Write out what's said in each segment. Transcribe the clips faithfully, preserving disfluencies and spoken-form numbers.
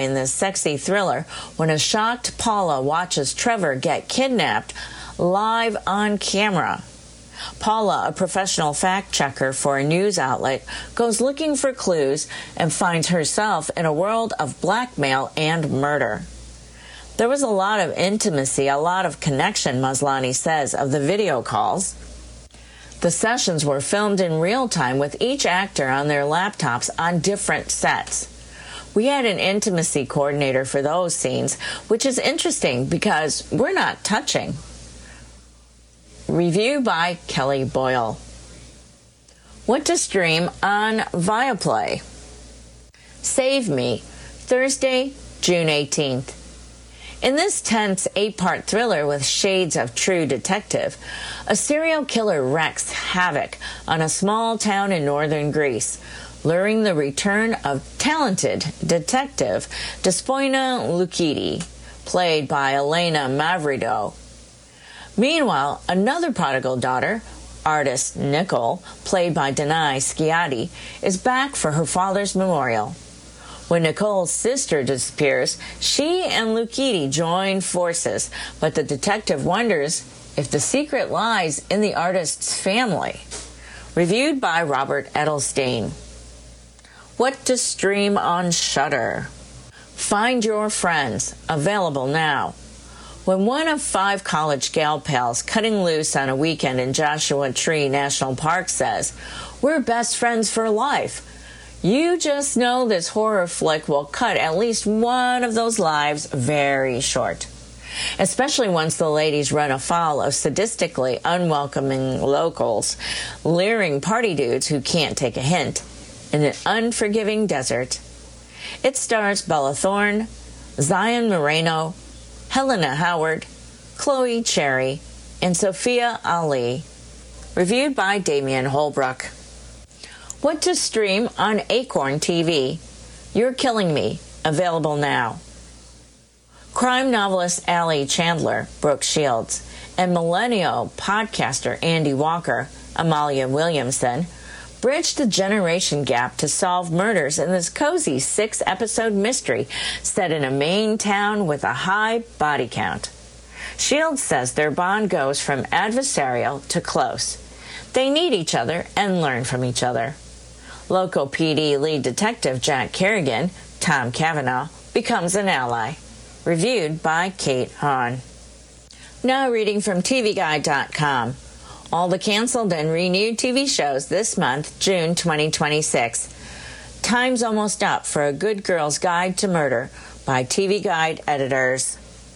in this sexy thriller when a shocked Paula watches Trevor get kidnapped live on camera. Paula, a professional fact-checker for a news outlet, goes looking for clues and finds herself in a world of blackmail and murder. There was a lot of intimacy, a lot of connection, Maslany says, of the video calls. The sessions were filmed in real time with each actor on their laptops on different sets. We had an intimacy coordinator for those scenes, which is interesting because we're not touching. Review by Kelly Boyle. What to stream on Viaplay? Save Me, Thursday, June eighteenth. In this tense eight-part thriller with shades of True Detective, a serial killer wreaks havoc on a small town in northern Greece, luring the return of talented detective Despoina Loukidi, played by Elena Mavridou. Meanwhile, another prodigal daughter, artist Nicole, played by Danai Sciatti, is back for her father's memorial. When Nicole's sister disappears, she and Loukidi join forces, but the detective wonders if the secret lies in the artist's family. Reviewed by Robert Edelstein. What to stream on Shudder? Find Your Friends, available now. When one of five college gal pals cutting loose on a weekend in Joshua Tree National Park says, "We're best friends for life," you just know this horror flick will cut at least one of those lives very short. Especially once the ladies run afoul of sadistically unwelcoming locals, leering party dudes who can't take a hint, in an unforgiving desert. It stars Bella Thorne, Zion Moreno, Helena Howard, Chloe Cherry, and Sophia Ali. Reviewed by Damian Holbrook. What to stream on Acorn T V? You're Killing Me, available now. Crime novelist Allie Chandler, Brooke Shields, and millennial podcaster Andy Walker, Amalia Williamson, bridge the generation gap to solve murders in this cozy six-episode mystery set in a Maine town with a high body count. Shields says their bond goes from adversarial to close. They need each other and learn from each other. Local P D lead detective Jack Kerrigan, Tom Cavanaugh, becomes an ally. Reviewed by Kate Hahn. Now reading from T V Guide dot com. All the canceled and renewed T V shows this month, June twenty twenty-six. Time's almost up for A Good Girl's Guide to Murder by T V Guide editors.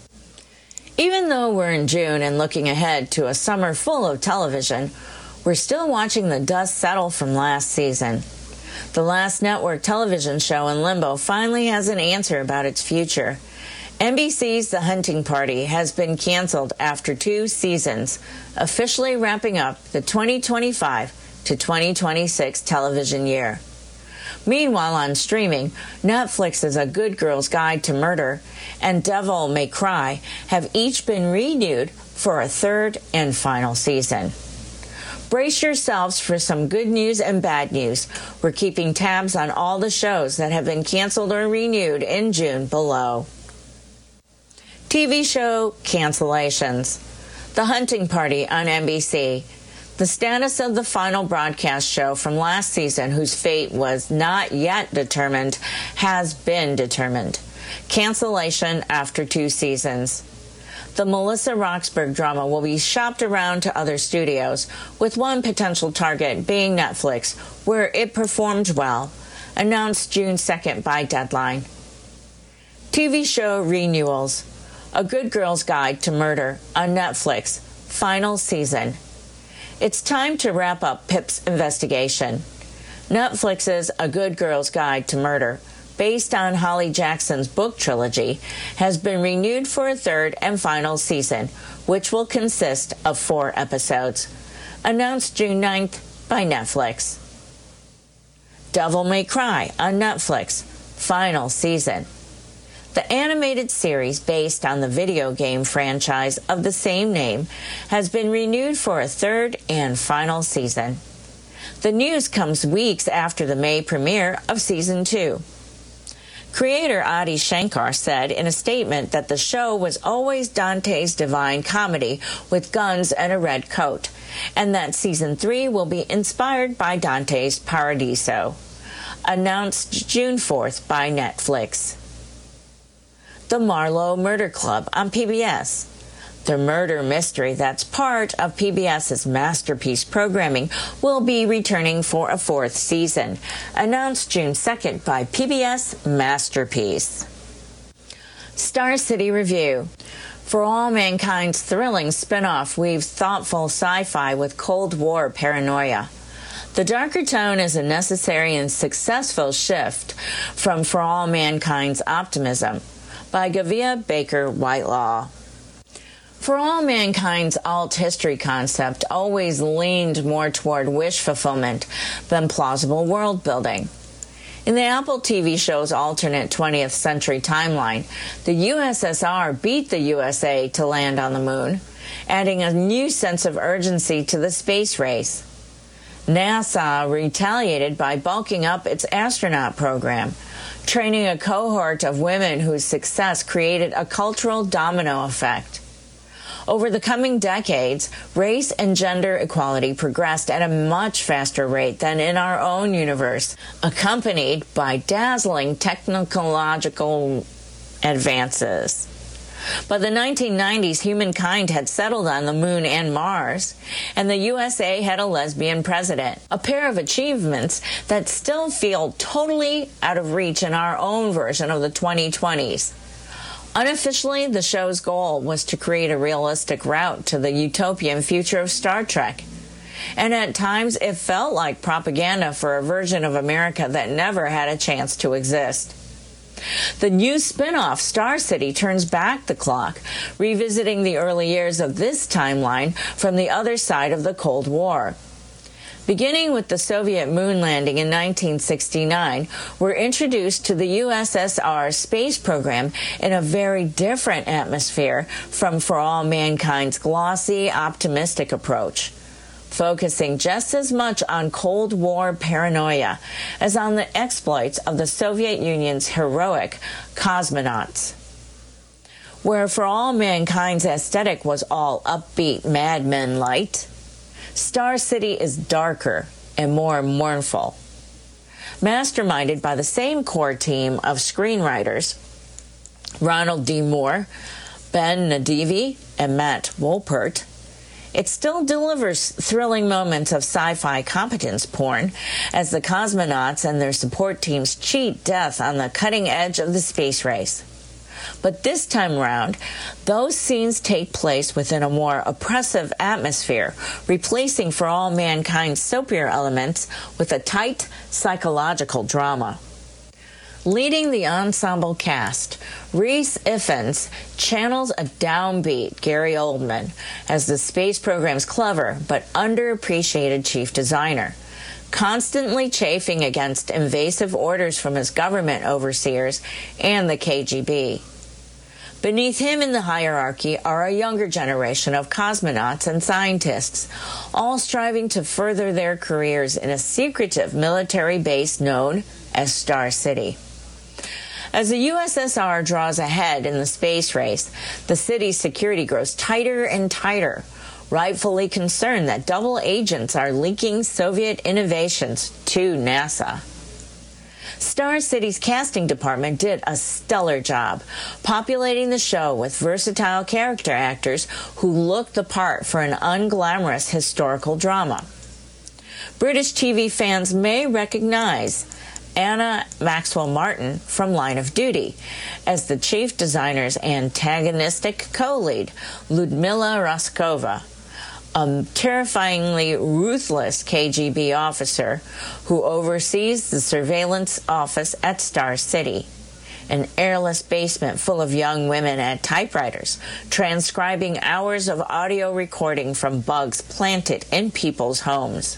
Even though we're in June and looking ahead to a summer full of television, we're still watching the dust settle from last season. The last network television show in limbo finally has an answer about its future. N B C's The Hunting Party has been canceled after two seasons, officially wrapping up the twenty twenty-five to twenty twenty-six television year. Meanwhile, on streaming, Netflix's A Good Girl's Guide to Murder and Devil May Cry have each been renewed for a third and final season. Brace yourselves for some good news and bad news. We're keeping tabs on all the shows that have been canceled or renewed in June below. T V show cancellations. The Hunting Party on N B C. The status of the final broadcast show from last season, whose fate was not yet determined, has been determined. Cancellation after two seasons. The Melissa Roxburgh drama will be shopped around to other studios, with one potential target being Netflix, where it performed well. Announced June second by Deadline. T V show renewals. A Good Girl's Guide to Murder on Netflix, final season. It's time to wrap up Pip's investigation. Netflix's A Good Girl's Guide to Murder, based on Holly Jackson's book trilogy, has been renewed for a third and final season, which will consist of four episodes. Announced June ninth by Netflix. Devil May Cry on Netflix, final season. The animated series based on the video game franchise of the same name has been renewed for a third and final season. The news comes weeks after the May premiere of season two. Creator Adi Shankar said in a statement that the show was always Dante's Divine Comedy with guns and a red coat, and that season three will be inspired by Dante's Paradiso. Announced June fourth by Netflix. The Marlowe Murder Club on P B S. The murder mystery that's part of PBS's Masterpiece programming will be returning for a fourth season. Announced June second by P B S Masterpiece. Star City Review. For All Mankind's thrilling spin-off weaves thoughtful sci-fi with Cold War paranoia. The darker tone is a necessary and successful shift from For All Mankind's optimism by Gavia Baker Whitelaw. For All Mankind's alt history concept always leaned more toward wish fulfillment than plausible world building. In the Apple T V show's alternate twentieth century timeline, the U S S R beat the U S A to land on the moon, adding a new sense of urgency to the space race. NASA retaliated by bulking up its astronaut program, training a cohort of women whose success created a cultural domino effect. Over the coming decades, race and gender equality progressed at a much faster rate than in our own universe, accompanied by dazzling technological advances. By the nineteen nineties, humankind had settled on the moon and Mars, and the U S A had a lesbian president, a pair of achievements that still feel totally out of reach in our own version of the twenty twenties. Unofficially, the show's goal was to create a realistic route to the utopian future of Star Trek. And at times, it felt like propaganda for a version of America that never had a chance to exist. The new spin-off, Star City, turns back the clock, revisiting the early years of this timeline from the other side of the Cold War. Beginning with the Soviet moon landing in nineteen sixty-nine, we're introduced to the U S S R space program in a very different atmosphere from For All Mankind's glossy, optimistic approach, focusing just as much on Cold War paranoia as on the exploits of the Soviet Union's heroic cosmonauts. Where For All Mankind's aesthetic was all upbeat Mad Men light, Star City is darker and more mournful. Masterminded by the same core team of screenwriters, Ronald D. Moore, Ben Nadivi, and Matt Wolpert, it still delivers thrilling moments of sci-fi competence porn as the cosmonauts and their support teams cheat death on the cutting edge of the space race. But this time around, those scenes take place within a more oppressive atmosphere, replacing For All Mankind's soapier elements with a tight psychological drama. Leading the ensemble cast, Rhys Ifans channels a downbeat Gary Oldman as the space program's clever but underappreciated chief designer, constantly chafing against invasive orders from his government overseers and the K G B. Beneath him in the hierarchy are a younger generation of cosmonauts and scientists, all striving to further their careers in a secretive military base known as Star City. As the U S S R draws ahead in the space race, the city's security grows tighter and tighter, rightfully concerned that double agents are leaking Soviet innovations to NASA. Star City's casting department did a stellar job, populating the show with versatile character actors who look the part for an unglamorous historical drama. British T V fans may recognize Anna Maxwell Martin from Line of Duty as the chief designer's antagonistic co-lead, Ludmila Roskova, a terrifyingly ruthless K G B officer who oversees the surveillance office at Star City, an airless basement full of young women at typewriters, transcribing hours of audio recording from bugs planted in people's homes.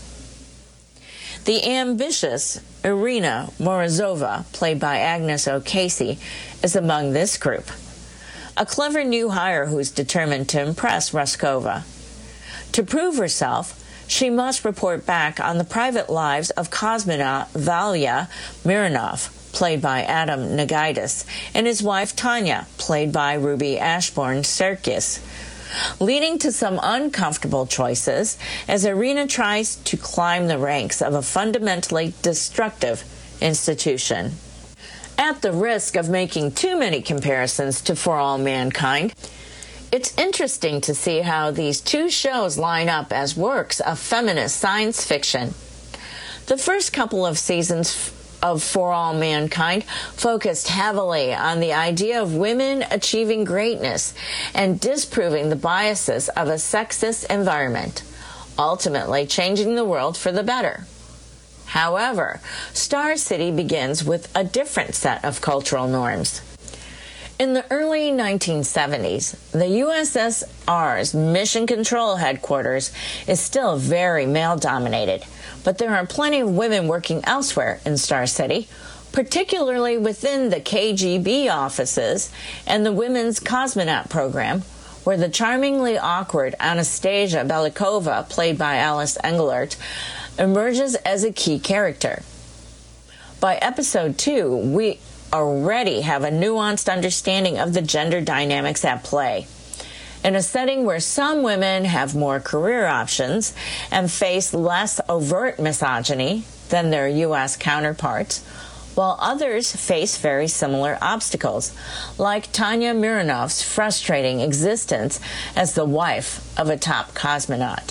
The ambitious Irina Morozova, played by Agnes O'Casey, is among this group, a clever new hire who's determined to impress Roskova. To prove herself, she must report back on the private lives of cosmonaut Valya Mironov, played by Adam Nagaitis, and his wife Tanya, played by Ruby Ashburn Serkis, leading to some uncomfortable choices as Irina tries to climb the ranks of a fundamentally destructive institution. At the risk of making too many comparisons to For All Mankind, it's interesting to see how these two shows line up as works of feminist science fiction. The first couple of seasons of For All Mankind focused heavily on the idea of women achieving greatness and disproving the biases of a sexist environment, ultimately changing the world for the better. However, Star City begins with a different set of cultural norms. In the early nineteen seventies, the U S S R's Mission Control Headquarters is still very male-dominated, but there are plenty of women working elsewhere in Star City, particularly within the K G B offices and the Women's Cosmonaut program, where the charmingly awkward Anastasia Belikova, played by Alice Englert, emerges as a key character. By episode two, we already have a nuanced understanding of the gender dynamics at play. In a setting where some women have more career options and face less overt misogyny than their U S counterparts, while others face very similar obstacles, like Tanya Mironov's frustrating existence as the wife of a top cosmonaut.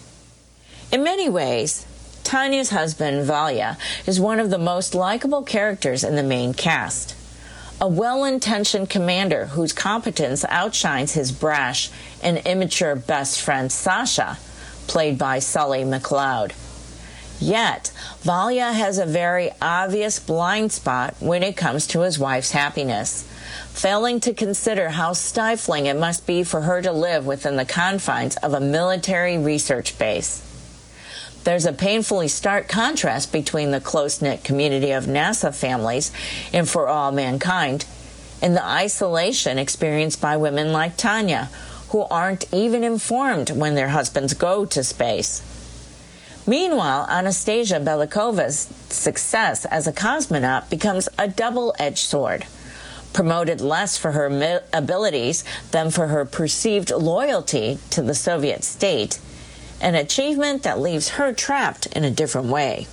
In many ways, Tanya's husband, Valya, is one of the most likable characters in the main cast. A well-intentioned commander whose competence outshines his brash and immature best friend, Sasha, played by Sully McLeod. Yet, Valya has a very obvious blind spot when it comes to his wife's happiness, failing to consider how stifling it must be for her to live within the confines of a military research base. There's a painfully stark contrast between the close-knit community of NASA families in For All Mankind and the isolation experienced by women like Tanya, who aren't even informed when their husbands go to space. Meanwhile, Anastasia Belikova's success as a cosmonaut becomes a double-edged sword, promoted less for her abilities than for her perceived loyalty to the Soviet state, an achievement that leaves her trapped in a different way.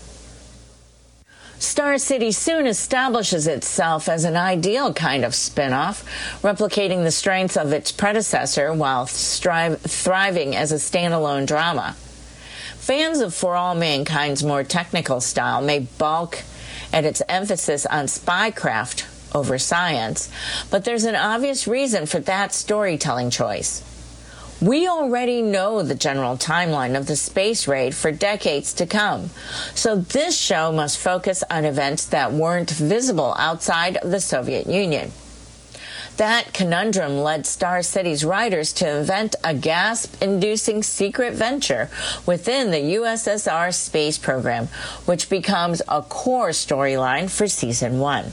Star City soon establishes itself as an ideal kind of spin-off, replicating the strengths of its predecessor while strive, thriving as a standalone drama. Fans of For All Mankind's more technical style may balk at its emphasis on spycraft over science, but there's an obvious reason for that storytelling choice. We already know the general timeline of the space raid for decades to come, so this show must focus on events that weren't visible outside of the Soviet Union. That conundrum led Star City's writers to invent a gasp-inducing secret venture within the U S S R space program, which becomes a core storyline for season one.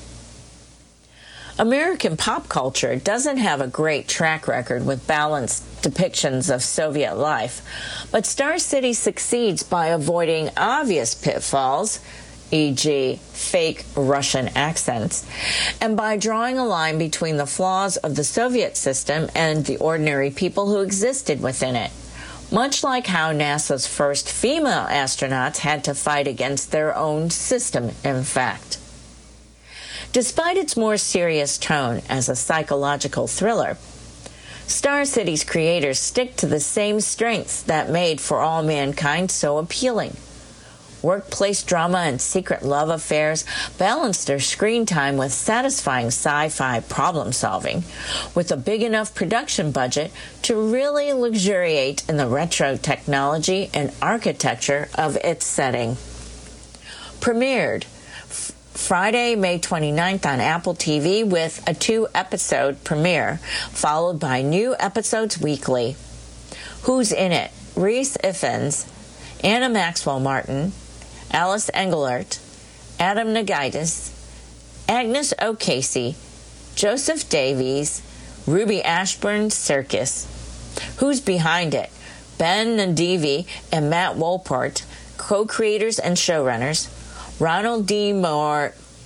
American pop culture doesn't have a great track record with balanced depictions of Soviet life, but Star City succeeds by avoiding obvious pitfalls, for example fake Russian accents, and by drawing a line between the flaws of the Soviet system and the ordinary people who existed within it, much like how NASA's first female astronauts had to fight against their own system, in fact. Despite its more serious tone as a psychological thriller, Star City's creators stick to the same strengths that made For All Mankind so appealing. Workplace drama and secret love affairs balance their screen time with satisfying sci-fi problem-solving, with a big enough production budget to really luxuriate in the retro technology and architecture of its setting. Premiered Friday, May twenty-ninth on Apple T V with a two-episode premiere, followed by new episodes weekly. Who's in it? Rhys Ifans, Anna Maxwell Martin, Alice Englert, Adam Nagaitis, Agnes O'Casey, Joseph Davies, Ruby Ashburn Serkis. Who's behind it? Ben Nadivi and Matt Wolpert, co-creators and showrunners. Ronald D. Moore,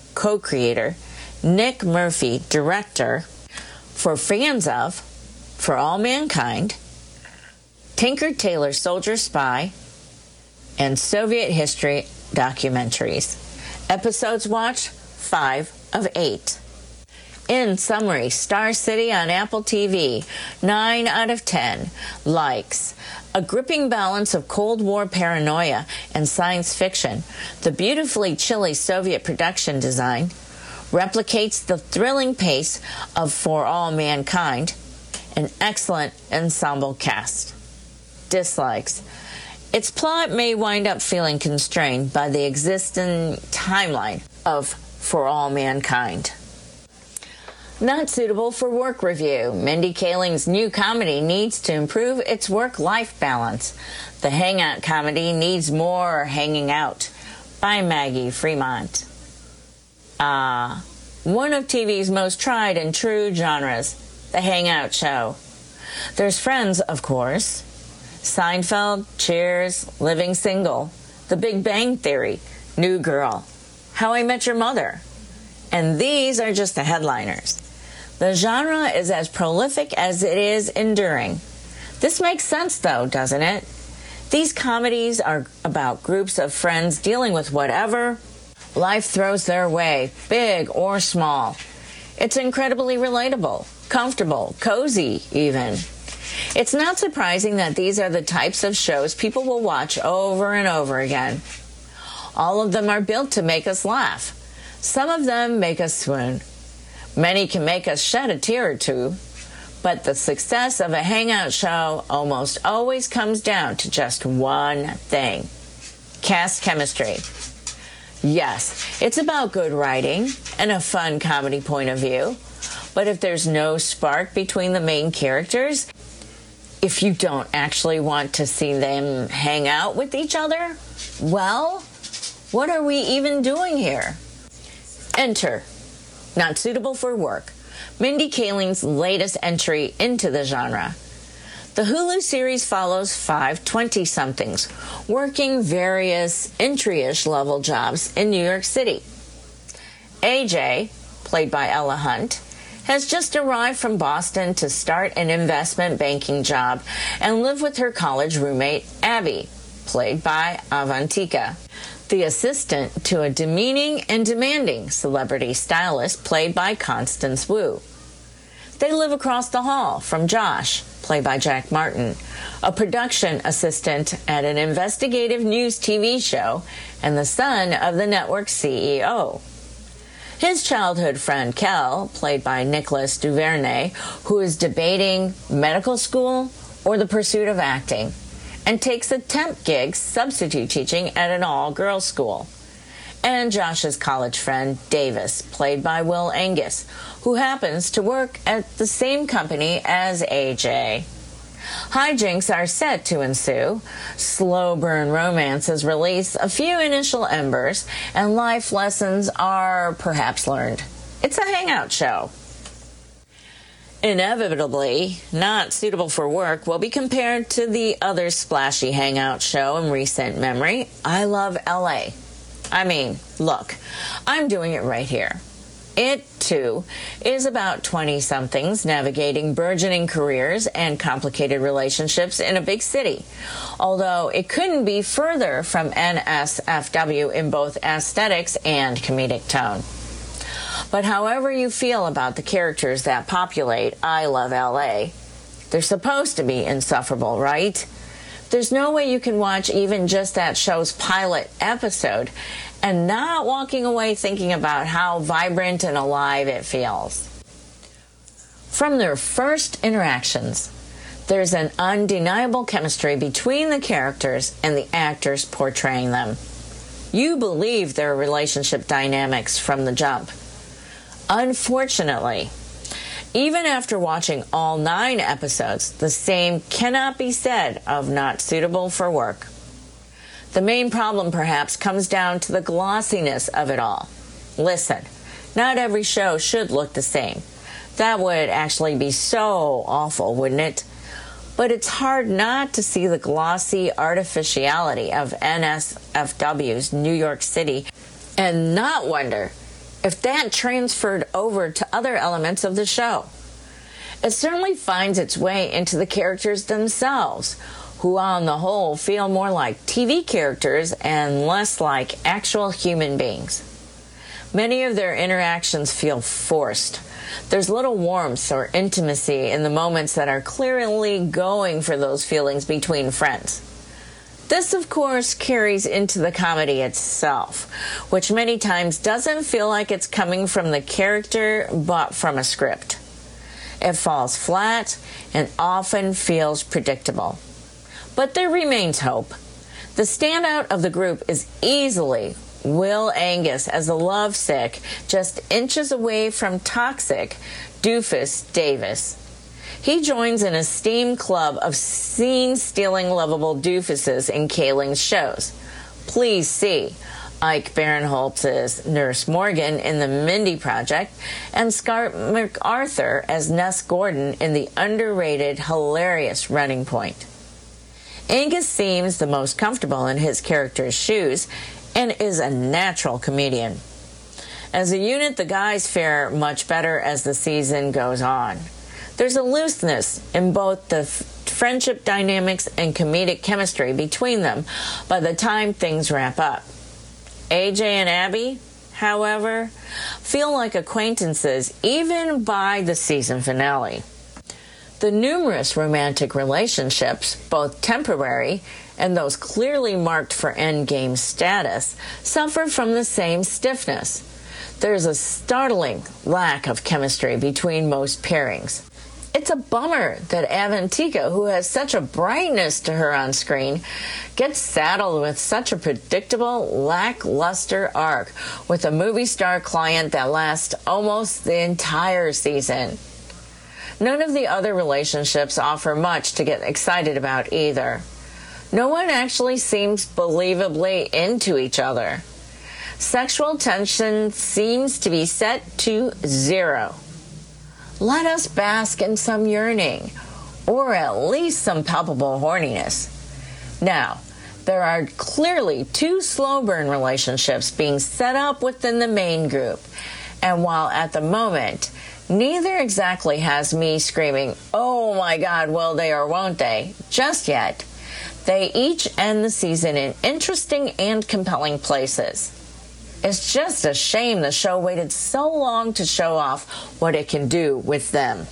co-creator, Nick Murphy, director, for fans of For All Mankind, Tinker Tailor Soldier Spy, and Soviet history documentaries. Episodes watched, five of eight. In summary, Star City on Apple T V, nine out of ten. Likes. A gripping balance of Cold War paranoia and science fiction. The beautifully chilly Soviet production design replicates the thrilling pace of For All Mankind. An excellent ensemble cast. Dislikes. Its plot may wind up feeling constrained by the existing timeline of For All Mankind. Not suitable for work review. Mindy Kaling's new comedy needs to improve its work-life balance. The hangout comedy needs more hanging out. By Maggie Fremont. Ah, one of T V's most tried and true genres, the hangout show. There's Friends, of course. Seinfeld, Cheers, Living Single, The Big Bang Theory, New Girl, How I Met Your Mother. And these are just the headliners. The genre is as prolific as it is enduring. This makes sense, though, doesn't it? These comedies are about groups of friends dealing with whatever life throws their way, big or small. It's incredibly relatable, comfortable, cozy, even. It's not surprising that these are the types of shows people will watch over and over again. All of them are built to make us laugh. Some of them make us swoon. Many can make us shed a tear or two, but the success of a hangout show almost always comes down to just one thing: cast chemistry. Yes, it's about good writing and a fun comedy point of view, but if there's no spark between the main characters, if you don't actually want to see them hang out with each other, well, what are we even doing here? Enter Not Suitable for Work, Mindy Kaling's latest entry into the genre. The Hulu series follows five twenty-somethings working various entry-ish level jobs in New York City. A J, played by Ella Hunt, has just arrived from Boston to start an investment banking job and live with her college roommate, Abby, played by Avantika, the assistant to a demeaning and demanding celebrity stylist played by Constance Wu. They live across the hall from Josh, played by Jack Martin, a production assistant at an investigative news T V show and the son of the network's C E O. His childhood friend, Kel, played by Nicholas Duvernay, who is debating medical school or the pursuit of acting, and takes a temp gig substitute teaching at an all-girls school. And Josh's college friend, Davis, played by Will Angus, who happens to work at the same company as A J. Hijinks are set to ensue. Slow burn romances release a few initial embers, and life lessons are perhaps learned. It's a hangout show. Inevitably, Not Suitable for Work will be compared to the other splashy hangout show in recent memory, I Love L A. I mean, look, I'm doing it right here. It, too, is about twenty-somethings navigating burgeoning careers and complicated relationships in a big city, although it couldn't be further from N S F W in both aesthetics and comedic tone. But however you feel about the characters that populate I Love L A, they're supposed to be insufferable, right? There's no way you can watch even just that show's pilot episode and not walking away thinking about how vibrant and alive it feels. From their first interactions, there's an undeniable chemistry between the characters and the actors portraying them. You believe their relationship dynamics from the jump. Unfortunately, even after watching all nine episodes, the same cannot be said of Not Suitable for Work. The main problem, perhaps, comes down to the glossiness of it all. Listen, not every show should look the same. That would actually be so awful, wouldn't it? But it's hard not to see the glossy artificiality of N S F W's New York City and not wonder if that transferred over to other elements of the show. It certainly finds its way into the characters themselves, who on the whole feel more like T V characters and less like actual human beings. Many of their interactions feel forced. There's little warmth or intimacy in the moments that are clearly going for those feelings between friends. This, of course, carries into the comedy itself, which many times doesn't feel like it's coming from the character, but from a script. It falls flat and often feels predictable. But there remains hope. The standout of the group is easily Will Angus as the lovesick, just inches away from toxic, Doofus Davis. He joins an esteemed club of scene-stealing lovable doofuses in Kaling's shows. Please see Ike Barinholtz's Nurse Morgan in The Mindy Project and Scarlett MacArthur as Ness Gordon in the underrated, hilarious Running Point. Angus seems the most comfortable in his character's shoes and is a natural comedian. As a unit, the guys fare much better as the season goes on. There's a looseness in both the f- friendship dynamics and comedic chemistry between them by the time things wrap up. A J and Abby, however, feel like acquaintances even by the season finale. The numerous romantic relationships, both temporary and those clearly marked for endgame status, suffer from the same stiffness. There's a startling lack of chemistry between most pairings. It's a bummer that Avantika, who has such a brightness to her on screen, gets saddled with such a predictable, lackluster arc with a movie star client that lasts almost the entire season. None of the other relationships offer much to get excited about either. No one actually seems believably into each other. Sexual tension seems to be set to zero. Let us bask in some yearning, or at least some palpable horniness. Now, there are clearly two slow burn relationships being set up within the main group, and while at the moment, neither exactly has me screaming, "Oh my God, will they or won't they?" just yet, they each end the season in interesting and compelling places. It's just a shame the show waited so long to show off what it can do with them.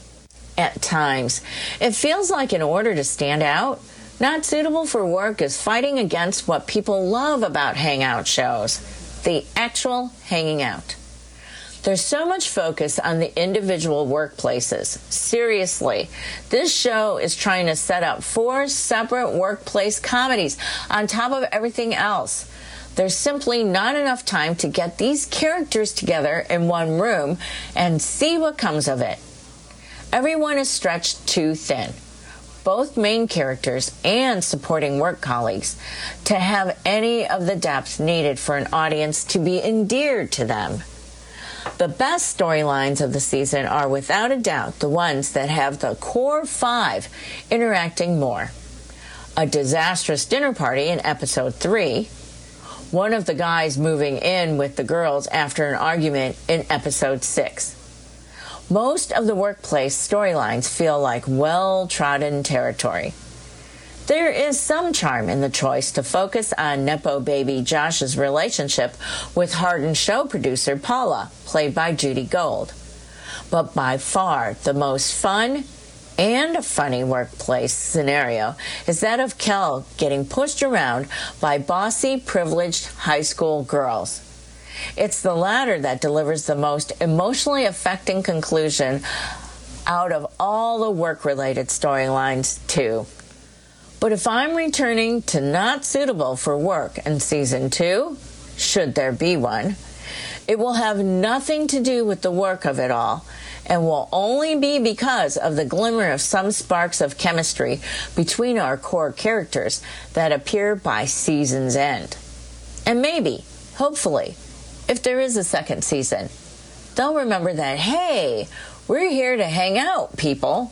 At times, it feels like in order to stand out, Not Suitable for Work is fighting against what people love about hangout shows, the actual hanging out. There's so much focus on the individual workplaces. Seriously, this show is trying to set up four separate workplace comedies on top of everything else. There's simply not enough time to get these characters together in one room and see what comes of it. Everyone is stretched too thin, both main characters and supporting work colleagues, to have any of the depth needed for an audience to be endeared to them. The best storylines of the season are without a doubt the ones that have the core five interacting more. A disastrous dinner party in episode three, one of the guys moving in with the girls after an argument in episode six. Most of the workplace storylines feel like well-trodden territory. There is some charm in the choice to focus on Nepo baby Josh's relationship with hardened show producer Paula, played by Judy Gold. But by far the most fun and funny workplace scenario is that of Kel getting pushed around by bossy, privileged high school girls. It's the latter that delivers the most emotionally affecting conclusion out of all the work-related storylines, too. But if I'm returning to Not Suitable for Work in season two, should there be one, it will have nothing to do with the work of it all, and will only be because of the glimmer of some sparks of chemistry between our core characters that appear by season's end. And maybe, hopefully, if there is a second season, they'll remember that, hey, we're here to hang out, people.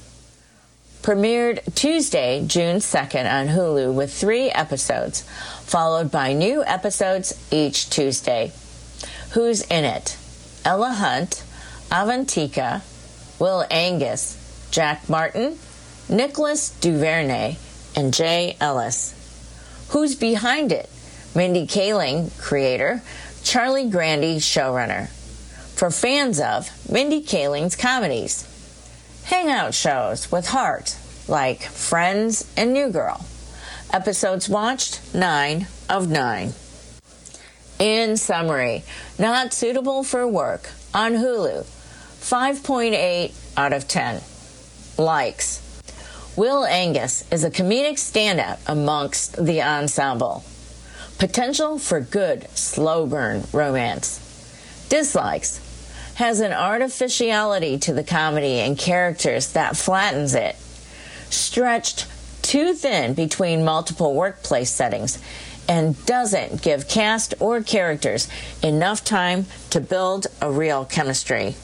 Premiered Tuesday, June second on Hulu with three episodes, followed by new episodes each Tuesday. Who's in it? Ella Hunt, Avantika, Will Angus, Jack Martin, Nicholas Duvernay, and Jay Ellis. Who's behind it? Mindy Kaling, creator, Charlie Grandy, showrunner. For fans of Mindy Kaling's comedies. Hangout shows with heart, like Friends and New Girl. Episodes watched, nine of nine. In summary, Not Suitable for Work on Hulu, five point eight out of ten. Likes. Will Angus is a comedic standout amongst the ensemble. Potential for good, slow burn romance. Dislikes. Has an artificiality to the comedy and characters that flattens it. Stretched too thin between multiple workplace settings and doesn't give cast or characters enough time to build a real chemistry.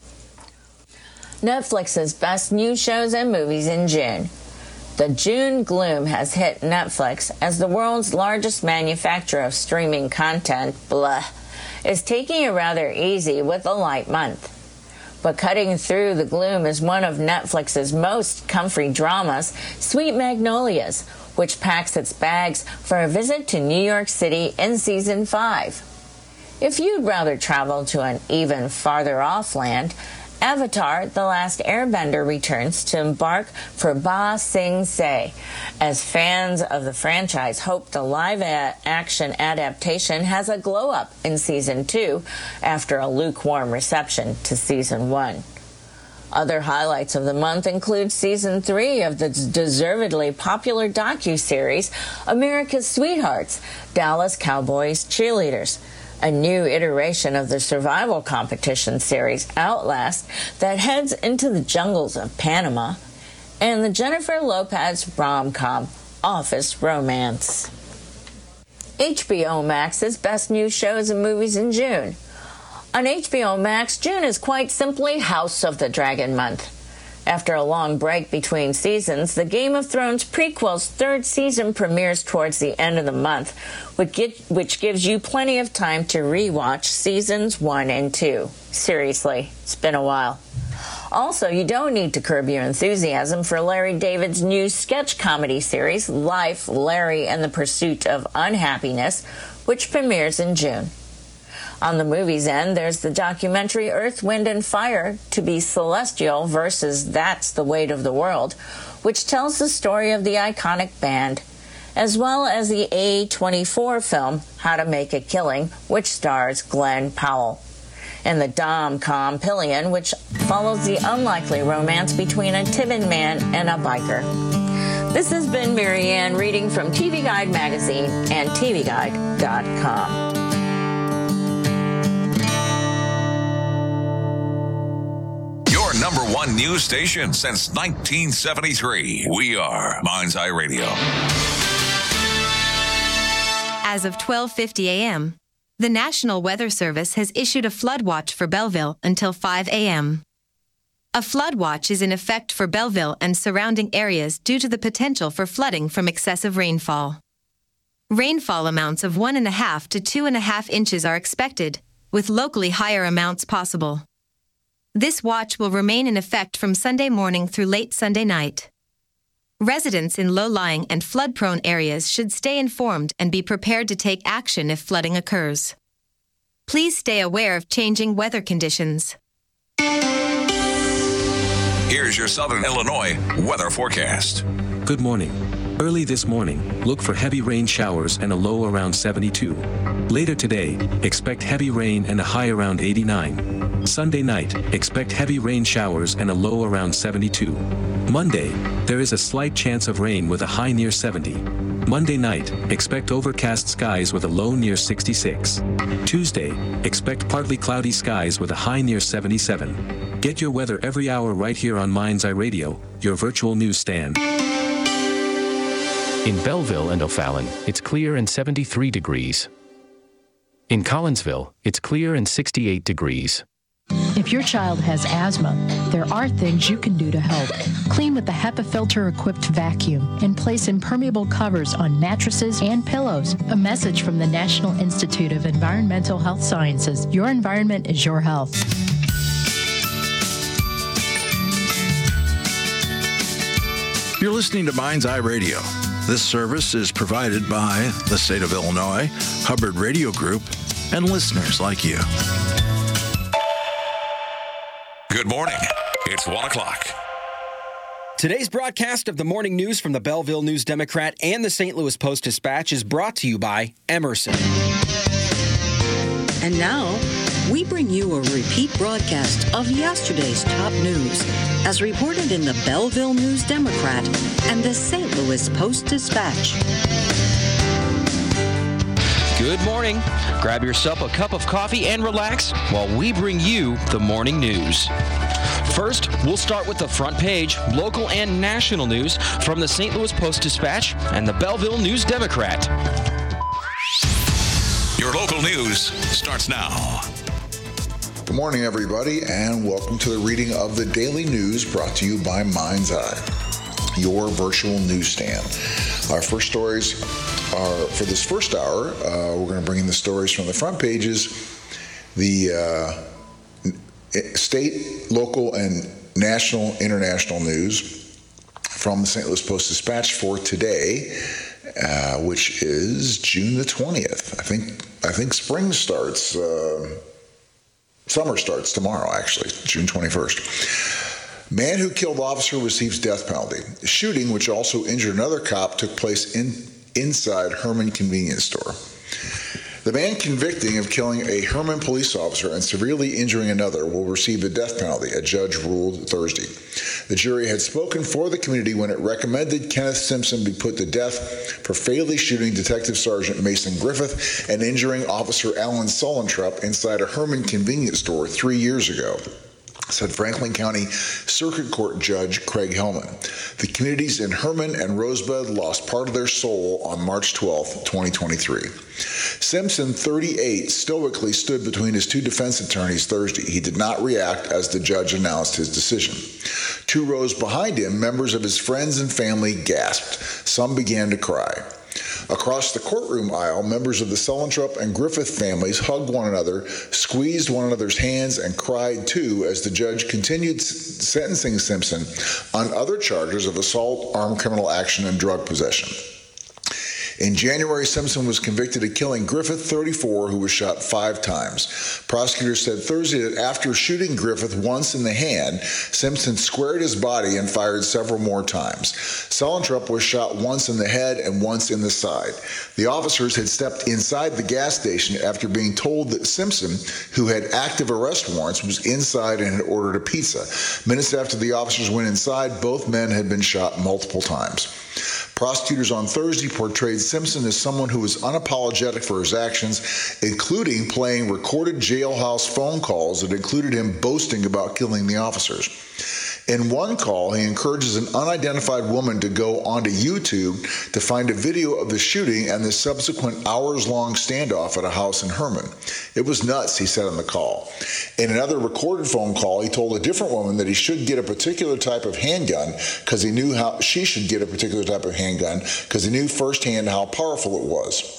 Netflix's best new shows and movies in June. The June gloom has hit Netflix as the world's largest manufacturer of streaming content, blah, is taking it rather easy with a light month. But cutting through the gloom is one of Netflix's most comfy dramas, Sweet Magnolias, which packs its bags for a visit to New York City in season five. If you'd rather travel to an even farther off land, Avatar: The Last Airbender returns to embark for Ba Sing Se, as fans of the franchise hope the live-action adaptation has a glow-up in Season two after a lukewarm reception to Season one. Other highlights of the month include Season three of the deservedly popular docuseries America's Sweethearts, Dallas Cowboys Cheerleaders, a new iteration of the survival competition series Outlast that heads into the jungles of Panama, and the Jennifer Lopez rom-com Office Romance. H B O Max's best new shows and movies in June. On H B O Max, June is quite simply House of the Dragon month. After a long break between seasons, the Game of Thrones prequel's third season premieres towards the end of the month, which gives you plenty of time to rewatch seasons one and two. Seriously, it's been a while. Also, you don't need to curb your enthusiasm for Larry David's new sketch comedy series, Life, Larry and the Pursuit of Unhappiness, which premieres in June. On the movie's end, there's the documentary Earth, Wind and Fire, To Be Celestial versus That's the Weight of the World, which tells the story of the iconic band, as well as the A twenty-four film How to Make a Killing, which stars Glenn Powell, and the Dom-Com Pillion, which follows the unlikely romance between a timid man and a biker. This has been Mary Ann reading from T V Guide magazine and T V guide dot com. Number one news station since nineteen seventy-three. We are Mind's Eye Radio. As of twelve fifty a.m., the National Weather Service has issued a flood watch for Belleville until five a.m. A flood watch is in effect for Belleville and surrounding areas due to the potential for flooding from excessive rainfall. Rainfall amounts of one and a half to two and a half inches are expected, with locally higher amounts possible. This watch will remain in effect from Sunday morning through late Sunday night. Residents in low-lying and flood-prone areas should stay informed and be prepared to take action if flooding occurs. Please stay aware of changing weather conditions. Here's your Southern Illinois weather forecast. Good morning. Early this morning, look for heavy rain showers and a low around seventy-two. Later today, expect heavy rain and a high around eighty-nine. Sunday night, expect heavy rain showers and a low around seventy-two. Monday, there is a slight chance of rain with a high near seventy. Monday night, expect overcast skies with a low near sixty-six. Tuesday, expect partly cloudy skies with a high near seventy-seven. Get your weather every hour right here on Mind's Eye Radio, your virtual newsstand. In Belleville and O'Fallon, it's clear and seventy-three degrees. In Collinsville, it's clear and sixty-eight degrees. If your child has asthma, there are things you can do to help. Clean with the HEPA filter-equipped vacuum and place impermeable covers on mattresses and pillows. A message from the National Institute of Environmental Health Sciences. Your environment is your health. You're listening to Mind's Eye Radio. This service is provided by the state of Illinois, Hubbard Radio Group, and listeners like you. Good morning. It's one o'clock. Today's broadcast of the morning news from the Belleville News Democrat and the Saint Louis Post-Dispatch is brought to you by Emerson. And now, we bring you a repeat broadcast of yesterday's top news as reported in the Belleville News Democrat and the Saint Louis Post-Dispatch. Good morning. Grab yourself a cup of coffee and relax while we bring you the morning news. First, we'll start with the front page, local and national news from the Saint Louis Post-Dispatch and the Belleville News Democrat. Your local news starts now. Good morning, everybody, and welcome to the reading of the daily news brought to you by Mind's Eye, your virtual newsstand. Our first stories are, for this first hour, uh, we're going to bring in the stories from the front pages, the uh, state, local, and national, international news from the Saint Louis Post-Dispatch for today, uh, which is June the twentieth. I think I think spring starts, uh, summer starts tomorrow, actually, June twenty-first. Man who killed officer receives death penalty. The shooting, which also injured another cop, took place in inside Herman convenience store. The man convicting of killing a Herman police officer and severely injuring another will receive the death penalty, a judge ruled Thursday. The jury had spoken for the community when it recommended Kenneth Simpson be put to death for fatally shooting Detective Sergeant Mason Griffith and injuring Officer Alan Sullentrup inside a Herman convenience store three years ago, said Franklin County Circuit Court Judge Craig Hellman. The communities in Herman and Rosebud lost part of their soul on March twelfth, twenty twenty-three. Simpson, thirty-eight, stoically stood between his two defense attorneys Thursday. He did not react as the judge announced his decision. Two rows behind him, members of his friends and family gasped. Some began to cry. Across the courtroom aisle, members of the Sullentrup and Griffith families hugged one another, squeezed one another's hands, and cried too as the judge continued s- sentencing Simpson on other charges of assault, armed criminal action, and drug possession. In January, Simpson was convicted of killing Griffith, thirty-four, who was shot five times. Prosecutors said Thursday that after shooting Griffith once in the hand, Simpson squared his body and fired several more times. Sullentrup was shot once in the head and once in the side. The officers had stepped inside the gas station after being told that Simpson, who had active arrest warrants, was inside and had ordered a pizza. Minutes after the officers went inside, both men had been shot multiple times. Prosecutors on Thursday portrayed Simpson as someone who was unapologetic for his actions, including playing recorded jailhouse phone calls that included him boasting about killing the officers. In one call, he encourages an unidentified woman to go onto YouTube to find a video of the shooting and the subsequent hours-long standoff at a house in Herman. It was nuts, he said on the call. In another recorded phone call, he told a different woman that he should get a particular type of handgun because he knew how she should get a particular type of handgun because he knew firsthand how powerful it was.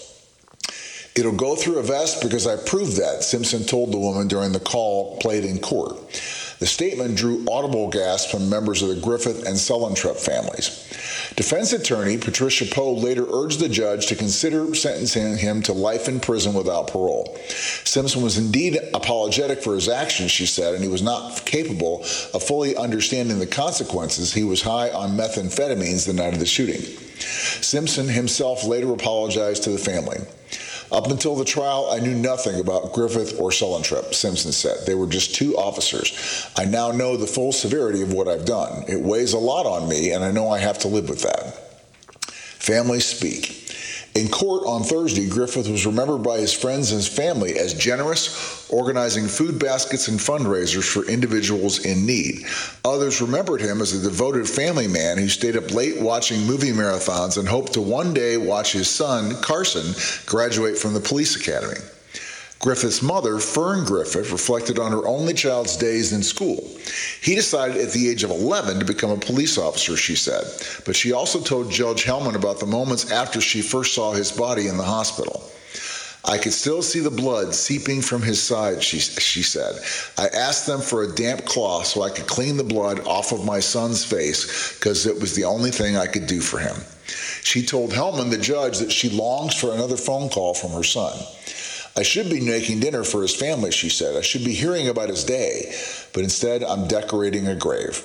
It'll go through a vest because I proved that, Simpson told the woman during the call played in court. The statement drew audible gasps from members of the Griffith and Sullentrup families. Defense attorney Patricia Poe later urged the judge to consider sentencing him to life in prison without parole. Simpson was indeed apologetic for his actions, she said, and he was not capable of fully understanding the consequences. He was high on methamphetamines the night of the shooting. Simpson himself later apologized to the family. Up until the trial, I knew nothing about Griffith or Sullentrup, Simpson said. They were just two officers. I now know the full severity of what I've done. It weighs a lot on me, and I know I have to live with that. Families speak. In court on Thursday, Griffith was remembered by his friends and his family as generous, organizing food baskets and fundraisers for individuals in need. Others remembered him as a devoted family man who stayed up late watching movie marathons and hoped to one day watch his son, Carson, graduate from the police academy. Griffith's mother, Fern Griffith, reflected on her only child's days in school. He decided at the age of eleven to become a police officer, she said, but she also told Judge Hellman about the moments after she first saw his body in the hospital. I could still see the blood seeping from his side, she, she said. I asked them for a damp cloth so I could clean the blood off of my son's face because it was the only thing I could do for him. She told Hellman, the judge, that she longs for another phone call from her son. I should be making dinner for his family, she said. I should be hearing about his day, but instead I'm decorating a grave.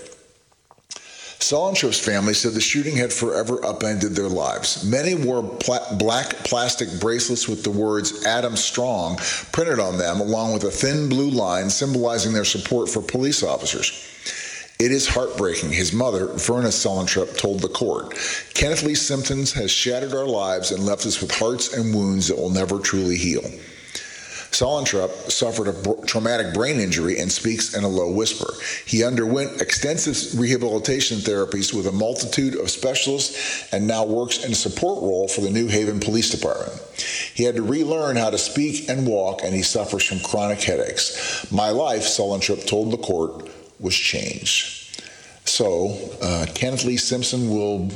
Solentrup's family said the shooting had forever upended their lives. Many wore pla- black plastic bracelets with the words Adam Strong printed on them, along with a thin blue line symbolizing their support for police officers. It is heartbreaking, his mother, Verna Solentrup, told the court. Kenneth Lee Simpson has shattered our lives and left us with hearts and wounds that will never truly heal. Solentrup suffered a b- traumatic brain injury and speaks in a low whisper. He underwent extensive rehabilitation therapies with a multitude of specialists and now works in a support role for the New Haven Police Department. He had to relearn how to speak and walk, and he suffers from chronic headaches. My life, Solentrup told the court, was changed. So, uh, Kenneth Lee Simpson will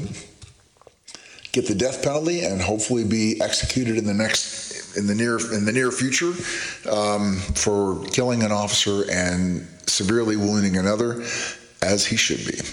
get the death penalty and hopefully be executed in the next in the near in the near future um, for killing an officer and severely wounding another, as he should be.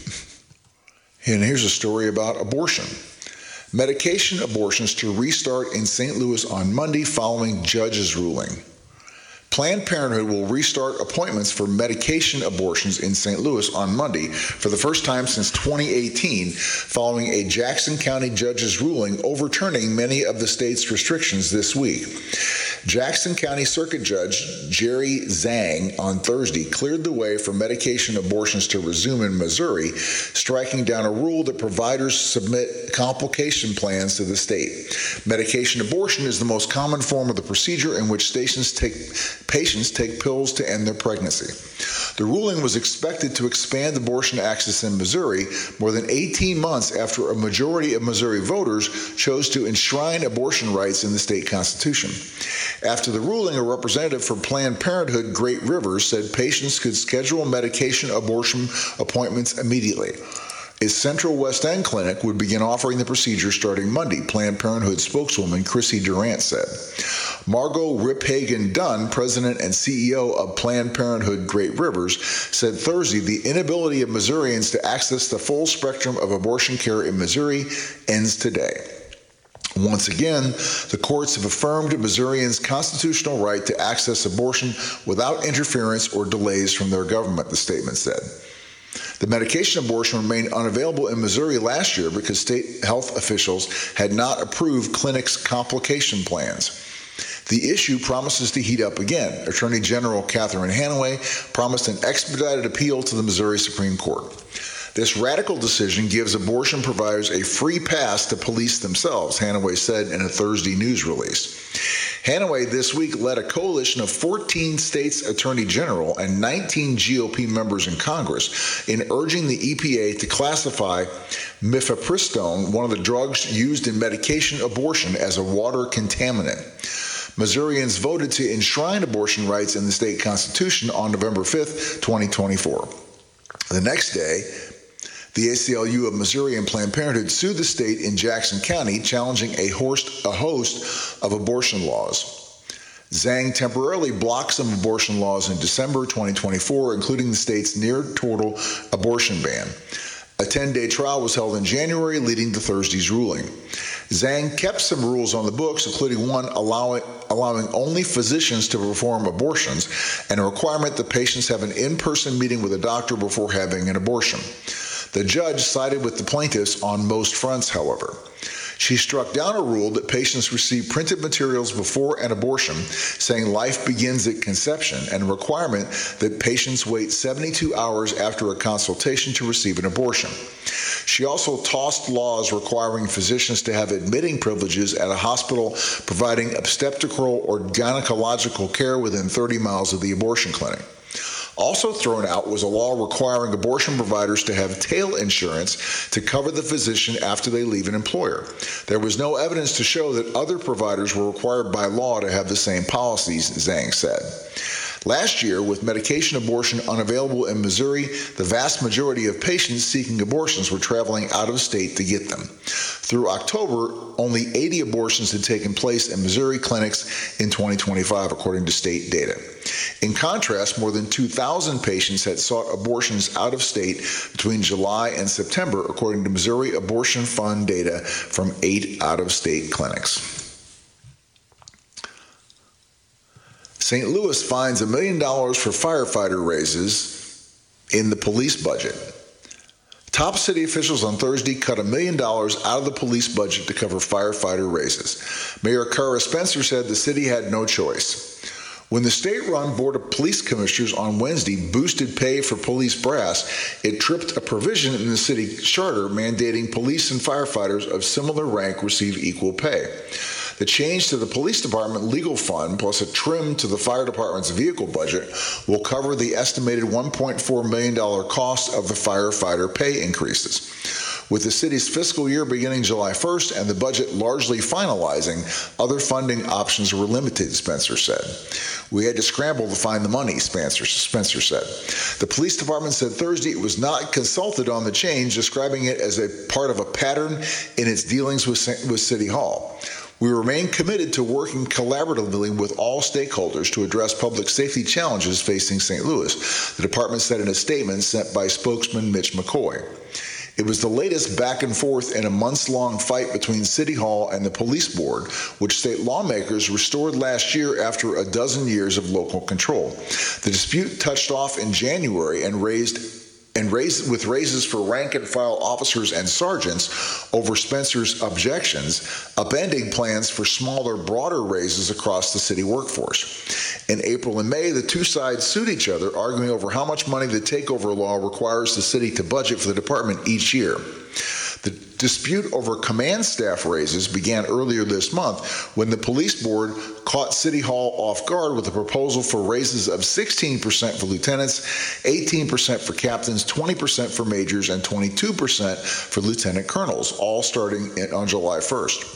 And here's a story about abortion. Medication abortions to restart in Saint Louis on Monday following judge's ruling. Planned Parenthood will restart appointments for medication abortions in Saint Louis on Monday for the first time since twenty eighteen, following a Jackson County judge's ruling overturning many of the state's restrictions this week. Jackson County Circuit Judge Jerry Zhang on Thursday cleared the way for medication abortions to resume in Missouri, striking down a rule that providers submit complication plans to the state. Medication abortion is the most common form of the procedure in which stations take patients take pills to end their pregnancy. The ruling was expected to expand abortion access in Missouri more than eighteen months after a majority of Missouri voters chose to enshrine abortion rights in the state constitution. After the ruling, a representative for Planned Parenthood, Great Rivers, said patients could schedule medication abortion appointments immediately. Its Central West End clinic would begin offering the procedure starting Monday, Planned Parenthood spokeswoman Chrissy Durant said. Margot Riphagen-Dunn, president and C E O of Planned Parenthood Great Rivers, said Thursday the inability of Missourians to access the full spectrum of abortion care in Missouri ends today. Once again, the courts have affirmed Missourians' constitutional right to access abortion without interference or delays from their government, the statement said. The medication abortion remained unavailable in Missouri last year because state health officials had not approved clinics' complication plans. The issue promises to heat up again. Attorney General Catherine Hanaway promised an expedited appeal to the Missouri Supreme Court. This radical decision gives abortion providers a free pass to police themselves, Hanaway said in a Thursday news release. Hanaway this week led a coalition of fourteen states' attorney general and nineteen G O P members in Congress in urging the E P A to classify mifepristone, one of the drugs used in medication abortion, as a water contaminant. Missourians voted to enshrine abortion rights in the state constitution on November fifth, twenty twenty-four. The next day, the A C L U of Missouri and Planned Parenthood sued the state in Jackson County, challenging a host, a host of abortion laws. Zhang temporarily blocked some abortion laws in December twenty twenty-four, including the state's near-total abortion ban. A ten-day trial was held in January, leading to Thursday's ruling. Zhang kept some rules on the books, including one allowing, allowing only physicians to perform abortions and a requirement that patients have an in-person meeting with a doctor before having an abortion. The judge sided with the plaintiffs on most fronts, however. She struck down a rule that patients receive printed materials before an abortion, saying life begins at conception, and a requirement that patients wait seventy-two hours after a consultation to receive an abortion. She also tossed laws requiring physicians to have admitting privileges at a hospital providing obstetrical or gynecological care within thirty miles of the abortion clinic. Also thrown out was a law requiring abortion providers to have tail insurance to cover the physician after they leave an employer. There was no evidence to show that other providers were required by law to have the same policies, Zhang said. Last year, with medication abortion unavailable in Missouri, the vast majority of patients seeking abortions were traveling out of state to get them. Through October, only eighty abortions had taken place in Missouri clinics in twenty twenty-five, according to state data. In contrast, more than two thousand patients had sought abortions out of state between July and September, according to Missouri Abortion Fund data from eight out-of-state clinics. Saint Louis finds a million dollars for firefighter raises in the police budget. Top city officials on Thursday cut a million dollars out of the police budget to cover firefighter raises. Mayor Cara Spencer said the city had no choice. When the state-run Board of Police Commissioners on Wednesday boosted pay for police brass, it tripped a provision in the city charter mandating police and firefighters of similar rank receive equal pay. The change to the police department legal fund, plus a trim to the fire department's vehicle budget, will cover the estimated one point four million dollars cost of the firefighter pay increases. With the city's fiscal year beginning July first and the budget largely finalizing, other funding options were limited, Spencer said. We had to scramble to find the money, Spencer, Spencer said. The police department said Thursday it was not consulted on the change, describing it as a part of a pattern in its dealings with, with City Hall. We remain committed to working collaboratively with all stakeholders to address public safety challenges facing Saint Louis, the department said in a statement sent by spokesman Mitch McCoy. It was the latest back and forth in a months-long fight between City Hall and the police board, which state lawmakers restored last year after a dozen years of local control. The dispute touched off in January and raised and raised with raises for rank-and-file officers and sergeants over Spencer's objections, upending plans for smaller, broader raises across the city workforce. In April and May, the two sides sued each other, arguing over how much money the takeover law requires the city to budget for the department each year. The dispute over command staff raises began earlier this month when the police board caught City Hall off guard with a proposal for raises of sixteen percent for lieutenants, eighteen percent for captains, twenty percent for majors, and twenty-two percent for lieutenant colonels, all starting on July first.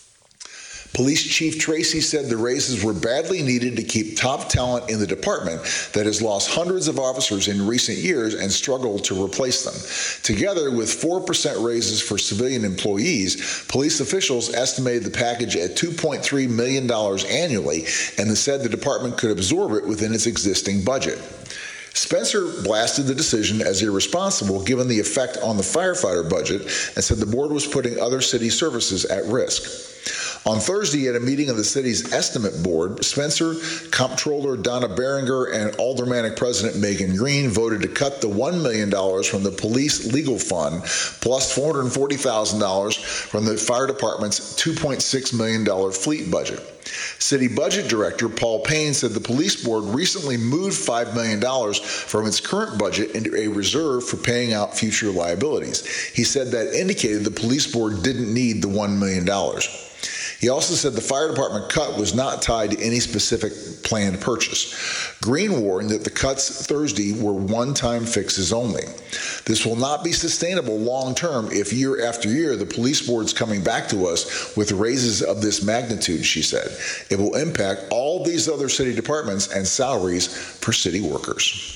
Police Chief Tracy said the raises were badly needed to keep top talent in the department that has lost hundreds of officers in recent years and struggled to replace them. Together with four percent raises for civilian employees, police officials estimated the package at two point three million dollars annually, and they said the department could absorb it within its existing budget. Spencer blasted the decision as irresponsible given the effect on the firefighter budget and said the board was putting other city services at risk. On Thursday, at a meeting of the city's estimate board, Spencer, Comptroller Donna Berenger, and Aldermanic President Megan Green voted to cut the one million dollars from the police legal fund, plus four hundred forty thousand dollars from the fire department's two point six million dollars fleet budget. City Budget Director Paul Payne said the police board recently moved five million dollars from its current budget into a reserve for paying out future liabilities. He said that indicated the police board didn't need the one million dollars. He also said the fire department cut was not tied to any specific planned purchase. Green warned that the cuts Thursday were one-time fixes only. This will not be sustainable long-term if year after year the police board's coming back to us with raises of this magnitude, she said. It will impact all these other city departments and salaries for city workers.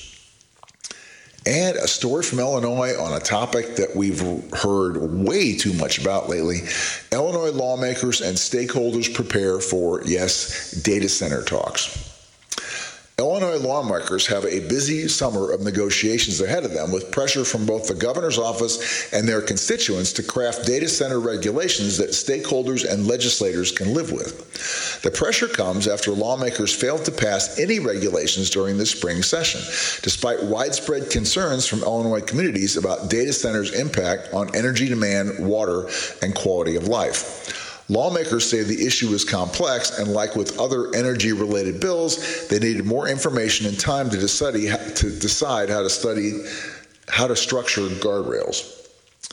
And a story from Illinois on a topic that we've heard way too much about lately. Illinois lawmakers and stakeholders prepare for, yes, data center talks. Illinois lawmakers have a busy summer of negotiations ahead of them, with pressure from both the governor's office and their constituents to craft data center regulations that stakeholders and legislators can live with. The pressure comes after lawmakers failed to pass any regulations during the spring session, despite widespread concerns from Illinois communities about data centers' impact on energy demand, water, and quality of life. Lawmakers say the issue is complex, and like with other energy-related bills, they needed more information and time to decide, to decide how to study how to structure guardrails.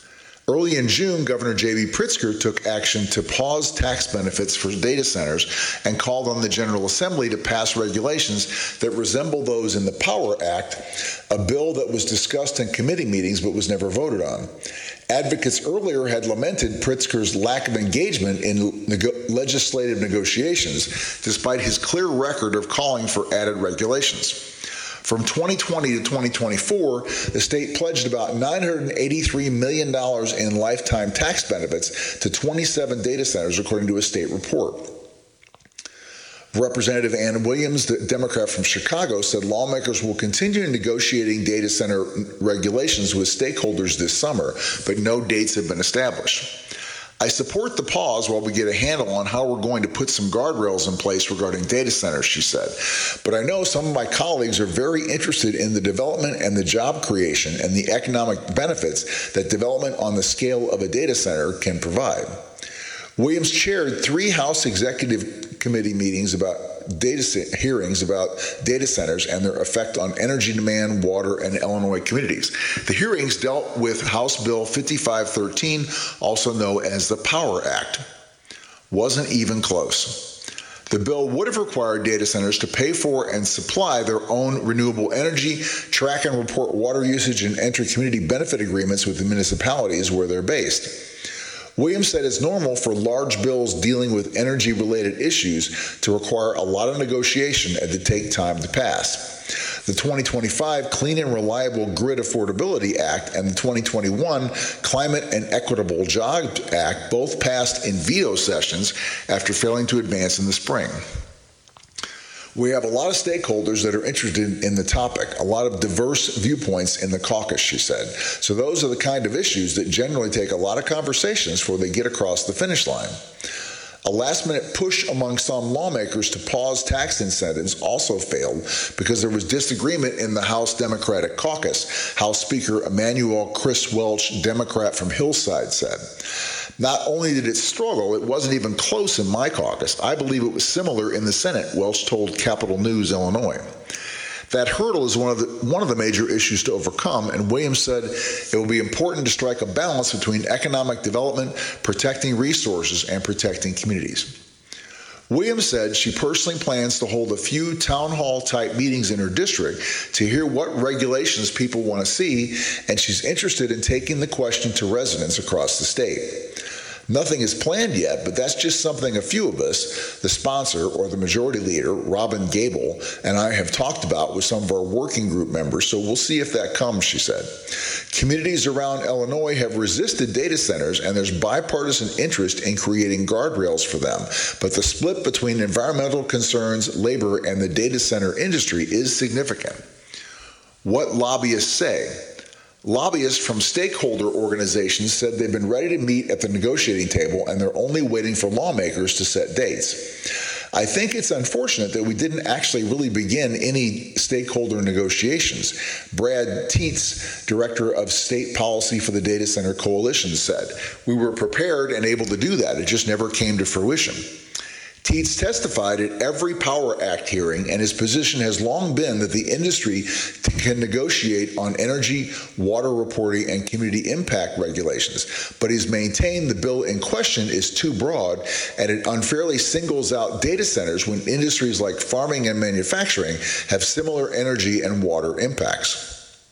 Early in June, Governor J B Pritzker took action to pause tax benefits for data centers and called on the General Assembly to pass regulations that resemble those in the Power Act, a bill that was discussed in committee meetings but was never voted on. Advocates earlier had lamented Pritzker's lack of engagement in nego- legislative negotiations, despite his clear record of calling for added regulations. From twenty twenty to twenty twenty-four, the state pledged about nine hundred eighty-three million dollars in lifetime tax benefits to twenty-seven data centers, according to a state report. Representative Ann Williams, the Democrat from Chicago, said lawmakers will continue negotiating data center regulations with stakeholders this summer, but no dates have been established. I support the pause while we get a handle on how we're going to put some guardrails in place regarding data centers, she said. But I know some of my colleagues are very interested in the development and the job creation and the economic benefits that development on the scale of a data center can provide. Williams chaired three House Executive Committee meetings about data hearings about data centers and their effect on energy demand, water, and Illinois communities. The hearings dealt with House Bill fifty-five thirteen, also known as the Power Act. Wasn't even close. The bill would have required data centers to pay for and supply their own renewable energy, track and report water usage, and enter community benefit agreements with the municipalities where they're based. Williams said it's normal for large bills dealing with energy-related issues to require a lot of negotiation and to take time to pass. The twenty twenty-five Clean and Reliable Grid Affordability Act and the twenty twenty-one Climate and Equitable Jobs Act both passed in veto sessions after failing to advance in the spring. We have a lot of stakeholders that are interested in the topic, a lot of diverse viewpoints in the caucus, she said. So those are the kind of issues that generally take a lot of conversations before they get across the finish line. A last-minute push among some lawmakers to pause tax incentives also failed because there was disagreement in the House Democratic caucus, House Speaker Emanuel Chris Welch, Democrat from Hillside, said. Not only did it struggle, it wasn't even close in my caucus. I believe it was similar in the Senate, Welch told Capital News, Illinois. That hurdle is one of the one of the major issues to overcome, and Williams said it will be important to strike a balance between economic development, protecting resources, and protecting communities. Williams said she personally plans to hold a few town hall type meetings in her district to hear what regulations people want to see, and she's interested in taking the question to residents across the state. Nothing is planned yet, but that's just something a few of us, the sponsor or the majority leader, Robin Gable, and I have talked about with some of our working group members, so we'll see if that comes, she said. Communities around Illinois have resisted data centers, and there's bipartisan interest in creating guardrails for them, but the split between environmental concerns, labor, and the data center industry is significant. What lobbyists say. Lobbyists from stakeholder organizations said they've been ready to meet at the negotiating table and they're only waiting for lawmakers to set dates. I think it's unfortunate that we didn't actually really begin any stakeholder negotiations. Brad Tietz, Director of State Policy for the Data Center Coalition, said, "We were prepared and able to do that. It just never came to fruition." Tietz testified at every Power Act hearing, and his position has long been that the industry can negotiate on energy, water reporting, and community impact regulations, but he's maintained the bill in question is too broad, and it unfairly singles out data centers when industries like farming and manufacturing have similar energy and water impacts.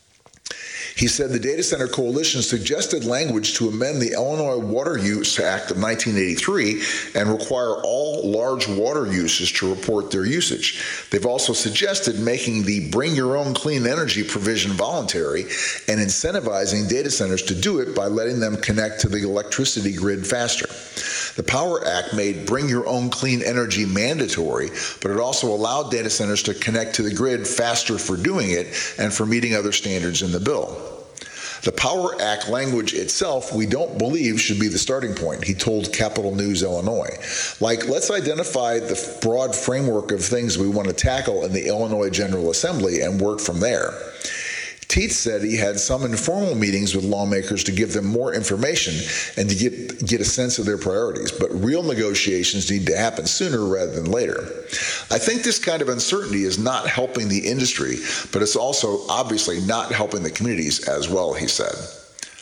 He said the Data Center Coalition suggested language to amend the Illinois Water Use Act of nineteen eighty-three and require all large water users to report their usage. They've also suggested making the Bring Your Own Clean Energy provision voluntary and incentivizing data centers to do it by letting them connect to the electricity grid faster. The Power Act made Bring Your Own Clean Energy mandatory, but it also allowed data centers to connect to the grid faster for doing it and for meeting other standards in the bill. The Power Act language itself, we don't believe, should be the starting point, he told Capital News, Illinois. Like, let's identify the broad framework of things we want to tackle in the Illinois General Assembly and work from there. Tietz said he had some informal meetings with lawmakers to give them more information and to get, get a sense of their priorities, but real negotiations need to happen sooner rather than later. I think this kind of uncertainty is not helping the industry, but it's also obviously not helping the communities as well, he said.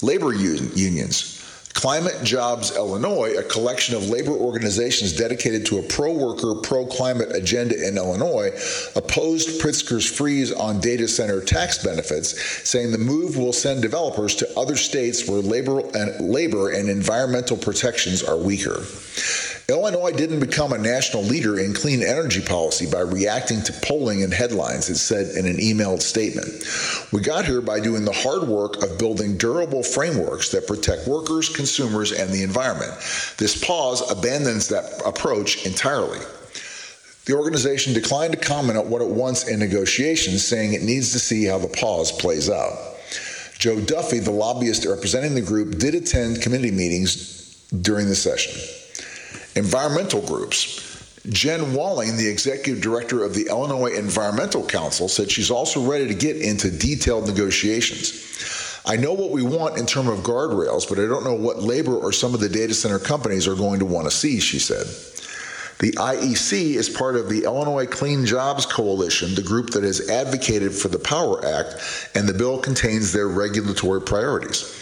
Labor unions. Climate Jobs Illinois, a collection of labor organizations dedicated to a pro-worker, pro-climate agenda in Illinois, opposed Pritzker's freeze on data center tax benefits, saying the move will send developers to other states where labor and, labor and environmental protections are weaker. Illinois didn't become a national leader in clean energy policy by reacting to polling and headlines, it said in an emailed statement. We got here by doing the hard work of building durable frameworks that protect workers, consumers, and the environment. This pause abandons that approach entirely. The organization declined to comment on what it wants in negotiations, saying it needs to see how the pause plays out. Joe Duffy, the lobbyist representing the group, did attend committee meetings during the session. Environmental groups. Jen Walling, the executive director of the Illinois Environmental Council, said she's also ready to get into detailed negotiations. I know what we want in terms of guardrails, but I don't know what labor or some of the data center companies are going to want to see, she said. The I E C is part of the Illinois Clean Jobs Coalition, the group that has advocated for the Power Act, and the bill contains their regulatory priorities.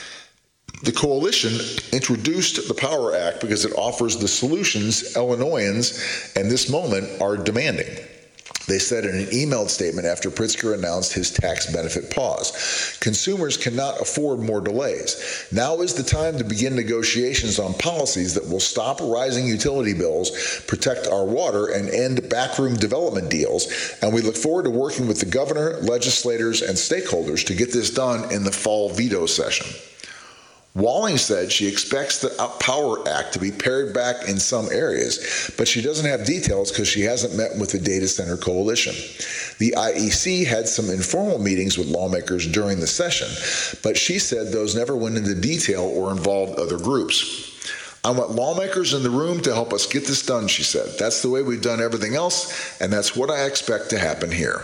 The coalition introduced the Power Act because it offers the solutions Illinoisans in this moment are demanding. They said in an emailed statement after Pritzker announced his tax benefit pause. Consumers cannot afford more delays. Now is the time to begin negotiations on policies that will stop rising utility bills, protect our water, and end backroom development deals. And we look forward to working with the governor, legislators, and stakeholders to get this done in the fall veto session. Walling said she expects the Power Act to be pared back in some areas, but she doesn't have details because she hasn't met with the Data Center Coalition. The I E C had some informal meetings with lawmakers during the session, but she said those never went into detail or involved other groups. I want lawmakers in the room to help us get this done, she said. That's the way we've done everything else, and that's what I expect to happen here.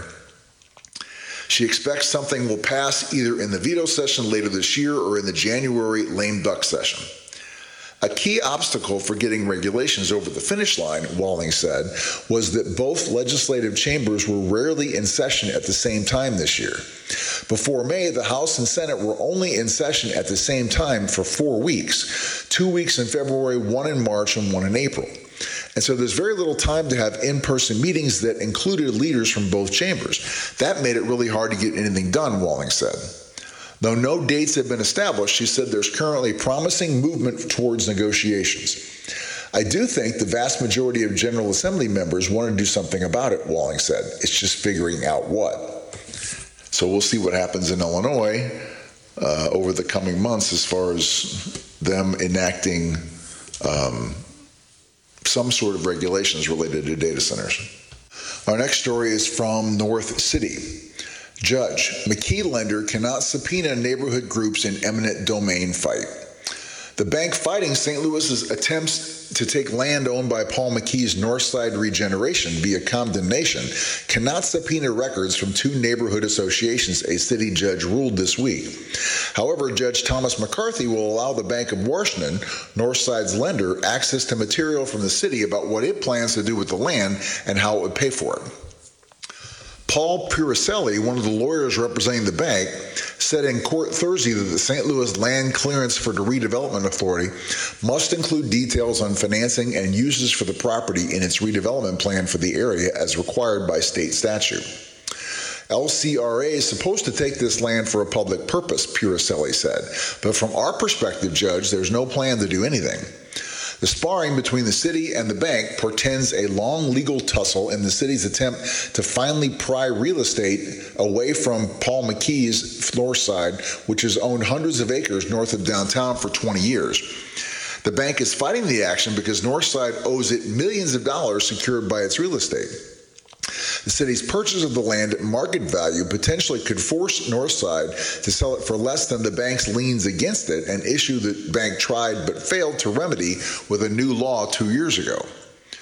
She expects something will pass either in the veto session later this year or in the January lame duck session. A key obstacle for getting regulations over the finish line, Walling said, was that both legislative chambers were rarely in session at the same time this year. Before May, the House and Senate were only in session at the same time for four weeks, two weeks in February, one in March, and one in April. And so there's very little time to have in-person meetings that included leaders from both chambers. That made it really hard to get anything done, Walling said. Though no dates have been established, she said there's currently promising movement towards negotiations. I do think the vast majority of General Assembly members want to do something about it, Walling said. It's just figuring out what. So we'll see what happens in Illinois uh, over the coming months as far as them enacting um, some sort of regulations related to data centers. Our next story is from North City. Judge, McKee lender cannot subpoena neighborhood groups in eminent domain fight. The bank fighting Saint Louis's attempts to take land owned by Paul McKee's Northside Regeneration via condemnation cannot subpoena records from two neighborhood associations, a city judge ruled this week. However, Judge Thomas McCarthy will allow the Bank of Washington, Northside's lender, access to material from the city about what it plans to do with the land and how it would pay for it. Paul Puricelli, one of the lawyers representing the bank, said in court Thursday that the Saint Louis Land Clearance for the Redevelopment Authority must include details on financing and uses for the property in its redevelopment plan for the area as required by state statute. L C R A is supposed to take this land for a public purpose, Puricelli said, but from our perspective, Judge, there's no plan to do anything. The sparring between the city and the bank portends a long legal tussle in the city's attempt to finally pry real estate away from Paul McKee's Northside, which has owned hundreds of acres north of downtown for twenty years. The bank is fighting the action because Northside owes it millions of dollars secured by its real estate. The city's purchase of the land at market value potentially could force Northside to sell it for less than the bank's liens against it, an issue the bank tried but failed to remedy with a new law two years ago.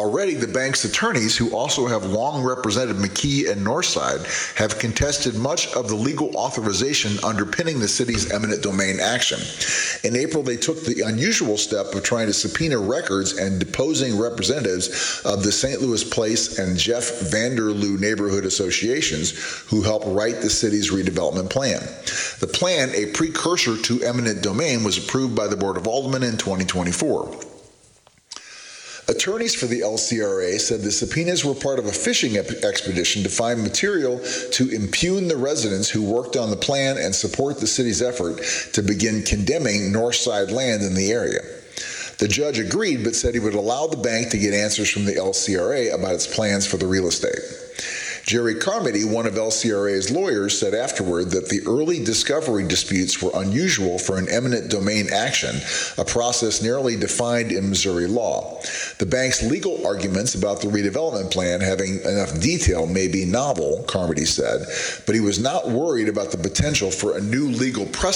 Already, the bank's attorneys, who also have long represented McKee and Northside, have contested much of the legal authorization underpinning the city's eminent domain action. In April, they took the unusual step of trying to subpoena records and deposing representatives of the Saint Louis Place and Jeff Vanderloo neighborhood associations who helped write the city's redevelopment plan. The plan, a precursor to eminent domain, was approved by the Board of Aldermen in twenty twenty-four. Attorneys for the L C R A said the subpoenas were part of a fishing expedition to find material to impugn the residents who worked on the plan and support the city's effort to begin condemning Northside land in the area. The judge agreed, but said he would allow the bank to get answers from the L C R A about its plans for the real estate. Jerry Carmody, one of L C R A's lawyers, said afterward that the early discovery disputes were unusual for an eminent domain action, a process narrowly defined in Missouri law. The bank's legal arguments about the redevelopment plan having enough detail may be novel, Carmody said, but he was not worried about the potential for a new legal precedent